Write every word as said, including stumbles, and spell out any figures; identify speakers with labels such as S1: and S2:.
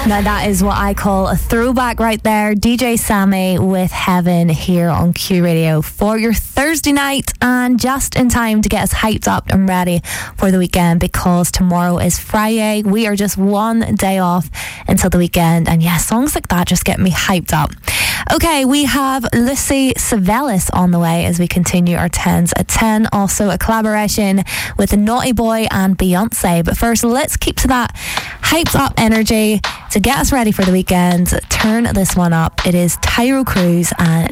S1: Now that is what I call a throwback right there. D J Sammy with Heaven here on Q Radio for your Thursday night, and just in time to get us hyped up and ready for the weekend, because tomorrow is Friday. We are just one day off until the weekend, and yeah, songs like that just get me hyped up. Okay, we have Lucy Savalis on the way as we continue our tens at ten. Also a collaboration with Naughty Boy and Beyonce. But first, let's keep to that hyped up energy to get us ready for the weekend. Turn this one up. It is Tyro Cruz and